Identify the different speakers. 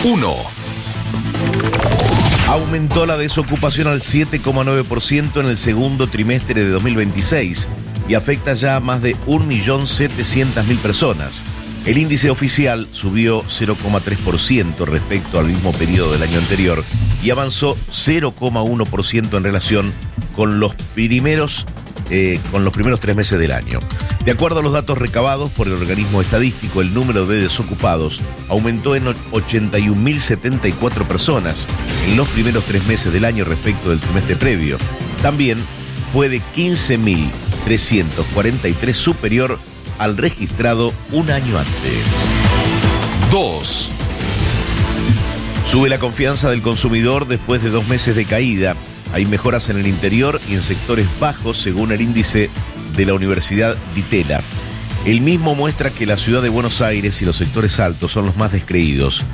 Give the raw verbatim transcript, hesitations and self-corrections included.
Speaker 1: uno.
Speaker 2: Aumentó la desocupación al siete coma nueve por ciento en el segundo trimestre de dos mil veintiséis y afecta ya a más de un millón setecientas mil personas. El índice oficial subió cero coma tres por ciento respecto al mismo periodo del año anterior y avanzó cero coma uno por ciento en relación con los primeros, eh, con los primeros tres meses del año. De acuerdo a los datos recabados por el organismo estadístico, el número de desocupados aumentó en ochenta y un mil setenta y cuatro personas en los primeros tres meses del año respecto del trimestre previo. También fue de quince mil trescientos cuarenta y tres superior al registrado un año antes.
Speaker 1: dos.
Speaker 2: Sube la confianza del consumidor después de dos meses de caída. Hay mejoras en el interior y en sectores bajos según el índice de la Universidad Di Tella. El mismo muestra que la ciudad de Buenos Aires y los sectores altos son los más descreídos.